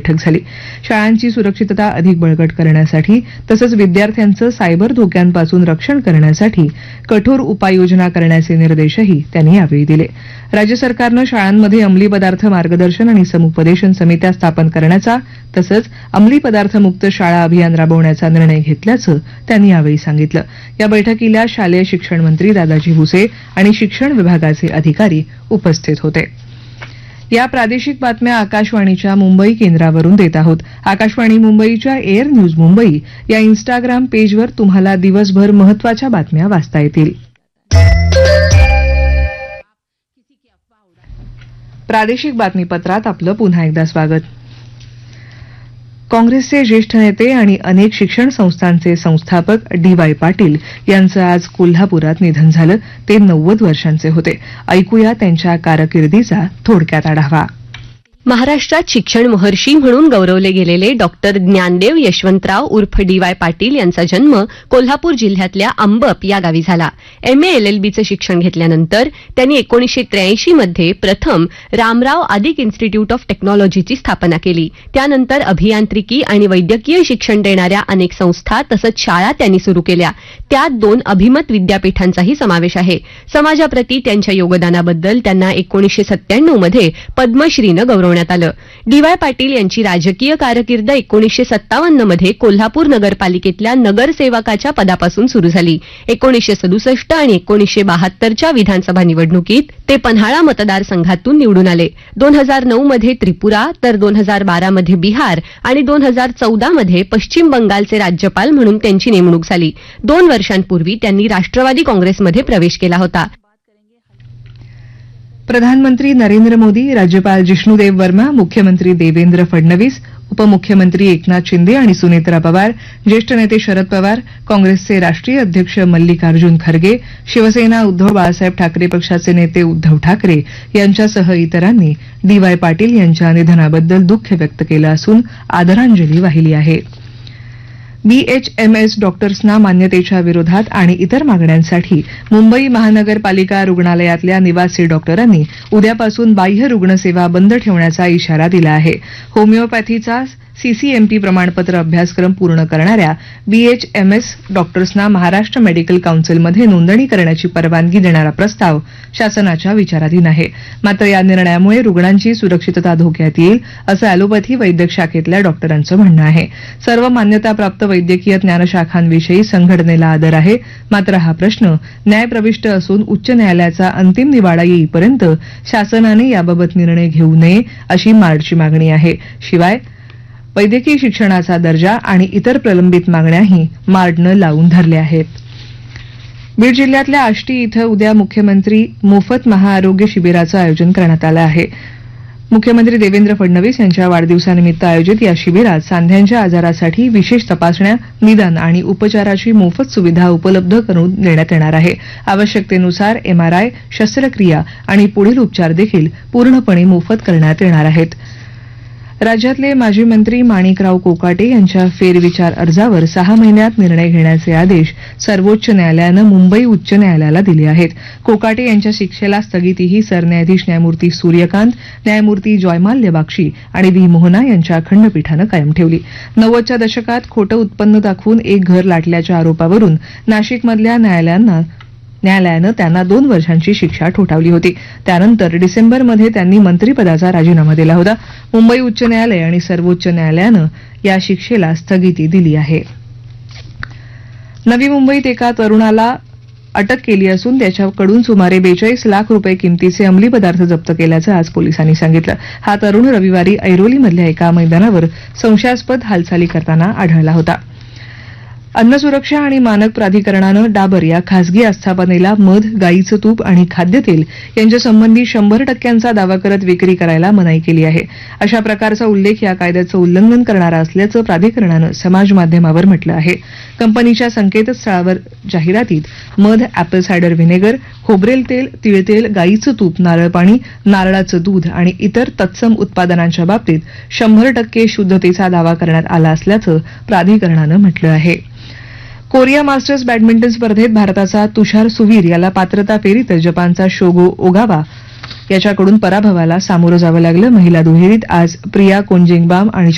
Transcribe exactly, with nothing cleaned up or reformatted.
बैठक झाली. शाळांची सुरक्षितता अधिक बळकट करण्यासाठी तसंच विद्यार्थ्यांचं सायबर धोक्यांपासून रक्षण करण्यासाठी कठोर उपाययोजना करण्याचे निर्देशही त्यांनी यावेळी दिले. राज्य सरकारनं शाळांमध्ये अंमली पदार्थ मार्गदर्शन आणि समुपदेशन समित्या स्थापन करण्याचा तसंच अंमली पदार्थ मुक्त शाळा अभियान राबवण्याचा निर्णय घेतल्याचं त्यांनी यावेळी सांगितलं. या बैठकीला शालेय शिक्षण मंत्री दादाजी भुसे आणि शिक्षण विभागाचे अधिकारी उपस्थित होते. या प्रादेशिक बातम्या आकाशवाणीच्या मुंबई केंद्रावरून देत आहोत. आकाशवाणी मुंबईच्या एअर न्यूज मुंबई या इन्स्टाग्राम पेजवर तुम्हाला दिवसभर महत्वाच्या बातम्या वाचता येतील. प्रादेशिक बातमीपत्रात आपलं पुन्हा एकदा स्वागत. काँग्रेसचे ज्येष्ठ नेते आणि अनेक शिक्षण संस्थांचे संस्थापक डी वाय पाटील यांचं आज कोल्हापुरात निधन झालं. ते नव्वद वर्षांचे होते. ऐकूया त्यांच्या कारकिर्दीचा थोडक्यात आढावा. महाराष्ट्रात शिक्षण महर्षी म्हणून गौरवले गेलेले डॉक्टर ज्ञानदेव यशवंतराव उर्फ डी वाय पाटील यांचा जन्म कोल्हापूर जिल्ह्यातल्या अंबप या गावी झाला. एम ए एल एल बीचं शिक्षण घेतल्यानंतर त्यांनी एकोणीसशे त्र्याऐंशी मध्ये प्रथम रामराव आदिक इन्स्टिट्यूट ऑफ टेक्नॉलॉजीची स्थापना केली. त्यानंतर अभियांत्रिकी आणि वैद्यकीय शिक्षण देणाऱ्या अनेक संस्था तसंच शाळा त्यांनी सुरू केल्या. त्यात दोन अभिमत विद्यापीठांचाही समावेश आहे. समाजाप्रती त्यांच्या योगदानाबद्दल त्यांना एकोणीसशे सत्त्याण्णव मध्ये पद्मश्रीनं गौरवण्यात आलं. डी वाय पाटील यांची राजकीय कारकीर्द एकोणीसशे सत्तावन्न मध्ये कोल्हापूर नगरपालिकेतल्या नगरसेवकाच्या पदापासून सुरू झाली. एकोणीसशे सदुसष्ट आणि एकोणीसशे बहात्तरच्या विधानसभा निवडणुकीत ते पन्हाळा मतदारसंघातून निवडून आले. दोन हजार नऊ मध्ये त्रिपुरा तर दोन हजार बारा मध्ये बिहार आणि दोन हजार चौदा मध्ये पश्चिम बंगालचे राज्यपाल म्हणून त्यांची नेमणूक झाली. दोन वर्षांपूर्वी त्यांनी राष्ट्रवादी काँग्रेसमध्ये प्रवेश केला होता. प्रधानमंत्री नरेंद्र मोदी, राज्यपाल जिष्णुदेव वर्मा, मुख्यमंत्री देवेंद्र फडणवीस, उपमुख्यमंत्री एकनाथ शिंदे आणि सुनेत्रा पवार, ज्येष्ठ नेते शरद पवार, काँग्रेसचे राष्ट्रीय अध्यक्ष मल्लिकार्जुन खरगे, शिवसेना उद्धव बाळासाहेब ठाकरे पक्षाचे नेते उद्धव ठाकरे यांच्यासह इतरांनी डी वाय पाटील यांच्या निधनाबद्दल दुःख व्यक्त केलं असून आदरांजली वाहिली आहे. बीएचएमएस डॉक्टर्सना मान्यतेच्या विरोधात आणि इतर मागण्यांसाठी मुंबई महानगरपालिका रुग्णालयातल्या निवासी डॉक्टरांनी उद्यापासून बाह्य रुग्णसेवा बंद ठेवण्याचा इशारा दिला आहे. होमिओपॅथीचा सीसीएमपी प्रमाणपत्र अभ्यासक्रम पूर्ण करणाऱ्या बीएचएमएस डॉक्टर्सना महाराष्ट्र मेडिकल काउन्सिलमध्ये नोंदणी करण्याची परवानगी देणारा प्रस्ताव शासनाच्या विचाराधीन आहे. मात्र या निर्णयामुळे रुग्णांची सुरक्षितता धोक्यात येईल असं अॅलोपॅथी वैद्यक शाखेतल्या डॉक्टरांचं म्हणणं आहे. सर्व मान्यताप्राप्त वैद्यकीय ज्ञानशाखांविषयी संघटनेला आदर आहे. मात्र हा प्रश्न न्यायप्रविष्ट असून उच्च न्यायालयाचा अंतिम निवाडा येईपर्यंत शासनाने याबाबत निर्णय घेऊ नये अशी मार्डची मागणी आहे. शिवाय वैद्यकीय शिक्षणाचा दर्जा आणि इतर प्रलंबित मागण्याही मार्डनं लावून धरल्या आहेत. बीड जिल्ह्यातल्या आष्टी इथं उद्या मुख्यमंत्री मोफत महाआरोग्य शिबिराचं आयोजन करण्यात आलं आहे. मुख्यमंत्री देवेंद्र फडणवीस यांच्या वाढदिवसानिमित्त आयोजित या शिबिरात सांध्यांच्या आजारासाठी विशेष तपासण्या, निदान आणि उपचाराची मोफत सुविधा उपलब्ध करून देण्यात येणार आहे. आवश्यकतेनुसार एमआरआय, शस्त्रक्रिया आणि पुढील उपचार देखील पूर्णपणे मोफत करण्यात येणार आहेत. राज्यातले माजी मंत्री माणिकराव कोकाटे यांच्या फेरविचार अर्जावर सहा महिन्यात निर्णय घेण्याचे आदेश सर्वोच्च न्यायालयानं मुंबई उच्च न्यायालयाला दिले आहेत. कोकाटे यांच्या शिक्षेला स्थगितीही सरन्यायाधीश न्यायमूर्ती सूर्यकांत, न्यायमूर्ती जयमाल्य बाक्षी आणि व्ही मोहना यांच्या खंडपीठानं कायम ठेवली. नव्वदच्या दशकात खोटं उत्पन्न दाखवून एक घर लाटल्याच्या आरोपावरून नाशिकमधल्या न्यायालयांना न्यायालयानं त्यांना दोन वर्षांची शिक्षा ठोठावली होती. त्यानंतर डिसेंबरमध्ये त्यांनी मंत्रिपदाचा राजीनामा दिला होता. मुंबई उच्च न्यायालय आणि सर्वोच्च न्यायालयानं या शिक्षेला स्थगिती दिली आहे. नवी मुंबईत एका तरुणाला अटक केली असून त्याच्याकडून सुमारे बेचाळीस लाख रुपये किमतीचे अंमली पदार्थ जप्त केल्याचं आज पोलिसांनी सांगितलं. हा तरुण रविवारी ऐरोलीमधल्या एका मैदानावर संशयास्पद हालचाली करताना आढळला होता. अन्न सुरक्षा आणि मानक प्राधिकरणानं डाबर या खासगी आस्थापनेला मध, गाईचं तूप आणि खाद्यतेल यांच्यासंबंधी शंभर टक्क्यांचा दावा करत विक्री करायला मनाई केली आहे. अशा प्रकारचा उल्लेख या कायद्याचं उल्लंघन करणारा असल्याचं प्राधिकरणानं समाज माध्यमावर म्हटलं आहे. कंपनीच्या संकेतस्थळावर जाहिरातीत मध, अॅपल सायडर व्हिनेगर, खोबरेल तेल, तिळतेल, गाईचं तूप, नारळ पाणी, नारळाचं दूध आणि इतर तत्सम उत्पादनांच्या बाबतीत शंभर टक्के शुद्धतेचा दावा करण्यात आला असल्याचं प्राधिकरणानं म्हटलं आहे. कोरिया मास्टर्स बॅडमिंटन स्पर्धेत भारताचा तुषार सुवीर याला पात्रता फेरीत जपानचा शोगो ओगावा याच्याकडून पराभवाला सामोरं जावं लागलं. महिला दुहेरीत आज प्रिया कोंजेंगबाम आणि